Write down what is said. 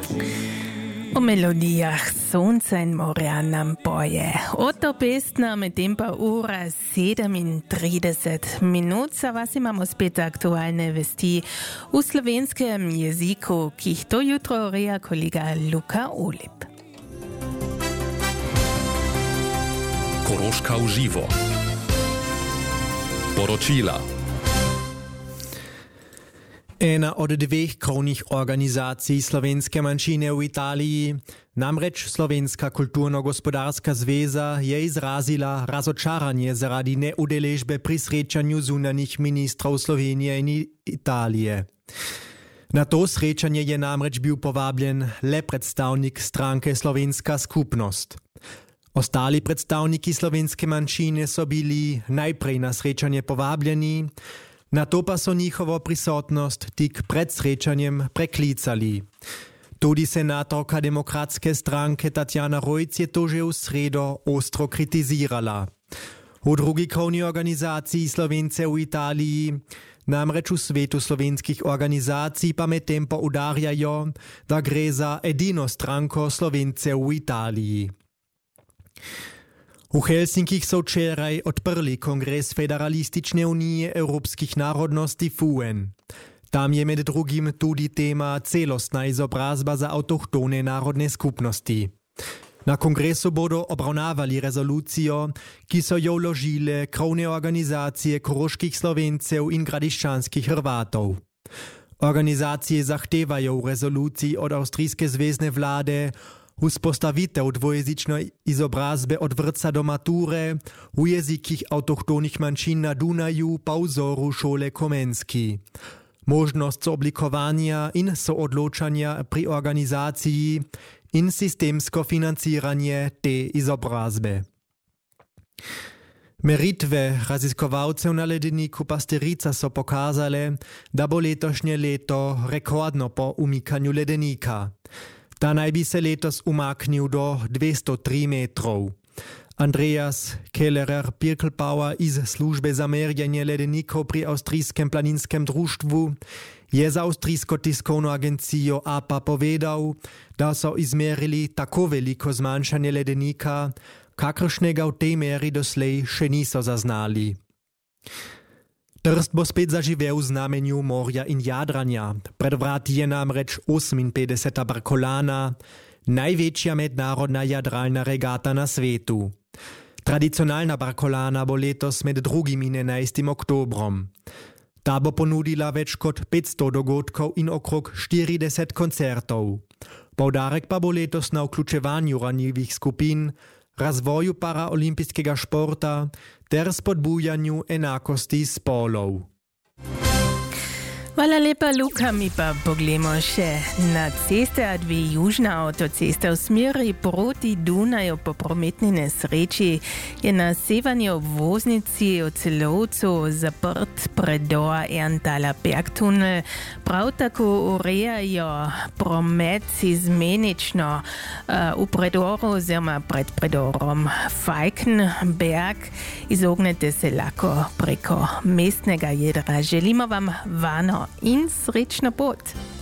O melodijach sonca in morja nam poje. Oto pesna medtem ura 37 minut. Za vas imamo spet aktualne vesti v slovenskem jeziku, ki jih to jutro ureja kolega Luka Olip. Koroška v živo. Poročila. Ena od dveh krovnih organizacij slovenske manjšine v Italiji, namreč Slovenska kulturno-gospodarska zveza, je izrazila razočaranje zaradi neudeležbe pri srečanju zunanjih ministrov Slovenije in Italije. Na to srečanje je namreč bil povabljen le predstavnik stranke Slovenska skupnost. Ostali predstavniki slovenske manjšine so bili najprej na srečanje povabljeni, nato pa so njihovo prisotnost tik pred srečanjem preklicali. Tudi senatorka demokratske stranke Tatjana Rojc je to že v sredo ostro kritizirala. V drugi krovni organizaciji Slovence v Italiji, namreč v svetu slovenskih organizacij, pa medtem poudarjajo, da gre za edino stranko Slovence v Italiji. V Helsinkih so včeraj odprli kongres Federalistične unije evropskih narodnosti FUEN. Tam je med drugim tudi tema celostna izobrazba za avtohtone narodne skupnosti. Na kongresu bodo obravnavali rezolucijo, ki so jo vložile krovne organizacije koroških Slovencev in gradiščanskih Hrvatov. Organizacije zahtevajo v rezoluciji od avstrijske zvezne vlade vzpostavitev dvojezične izobrazbe od vrtca do mature v jezikih avtohtonih manjšin na Dunaju pa v vzoru šole Komenski. Možnost sooblikovanja in soodločanja pri organizaciji in sistemsko financiranje te izobrazbe. Meritve raziskovalcev na ledeniku Pasterica so pokazale, da bo letošnje leto rekordno po umikanju ledenika. Ta naj bi se letos umaknil do 203 metrov. Andreas Kellerer-Pirkelbauer iz službe za merjenje ledenikov pri Avstrijskem planinskem društvu je za avstrijsko tiskovno agencijo APA povedal, da so izmerili tako veliko zmanjšanje ledenika, kakršnega v tej meri doslej še niso zaznali. Trst bo spet zaživel v znamenju morja in jadranja. Pred vrati je namreč 58. Barkolana, največja mednarodna jadralna regata na svetu. Tradicionalna Barkolana bo letos med 2. in 11. oktobrom. Ta bo ponudila več kot 500 dogodkov in okrog 40 koncertov. Poudarek pa bo letos na vključevanju ranljivih skupin, razvoju paraolimpijskega športa ter spodbujanju enakosti spolov. Hvala lepa, Luka. Mi pa poglejmo še na ceste A2 južna avtocesta v smeri proti Dunaju po prometni nesreči je na severni obvoznici v Celovcu zaprt predor Erntaler Bergtunnel. Prav tako urejajo promet izmenično v predoru oziroma pred predorom Falkenberg. Izognete se lahko preko mestnega jedra. Želimo vam varno in srečno pot.